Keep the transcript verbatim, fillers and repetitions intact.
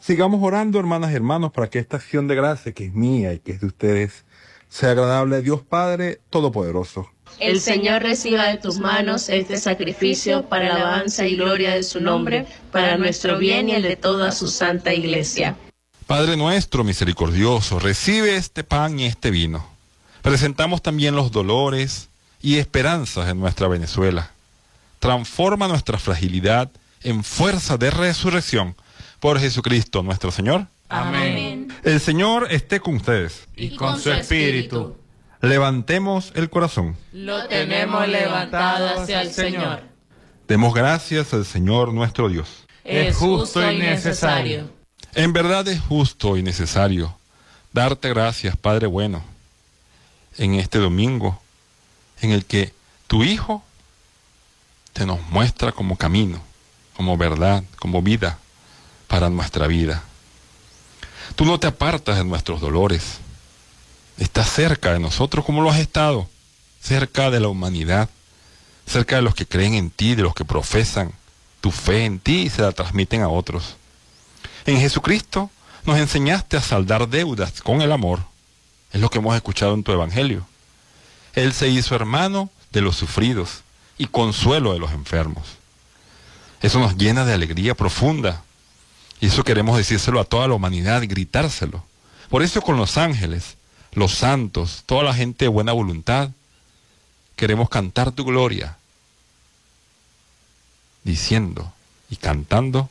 Sigamos orando, hermanas y hermanos, para que esta acción de gracia, que es mía y que es de ustedes, sea agradable a Dios Padre Todopoderoso. El Señor reciba de tus manos este sacrificio para alabanza y gloria de su nombre, para nuestro bien y el de toda su santa Iglesia. Padre nuestro misericordioso, recibe este pan y este vino. Presentamos también los dolores y esperanzas de nuestra Venezuela. Transforma nuestra fragilidad en fuerza de resurrección por Jesucristo nuestro Señor. Amén. El Señor esté con ustedes. Y con su espíritu. Levantemos el corazón. Lo tenemos levantado hacia el Señor. Demos gracias al Señor nuestro Dios. Es justo y necesario. En verdad es justo y necesario darte gracias, Padre bueno, en este domingo en el que tu Hijo te nos muestra como camino, como verdad, como vida para nuestra vida. Tú no te apartas de nuestros dolores. Estás cerca de nosotros como lo has estado, cerca de la humanidad, cerca de los que creen en ti, de los que profesan tu fe en ti y se la transmiten a otros. En Jesucristo nos enseñaste a saldar deudas con el amor. Es lo que hemos escuchado en tu Evangelio. Él se hizo hermano de los sufridos y consuelo de los enfermos. Eso nos llena de alegría profunda. Y eso queremos decírselo a toda la humanidad, gritárselo. Por eso con los ángeles, los santos, toda la gente de buena voluntad, queremos cantar tu gloria, diciendo y cantando: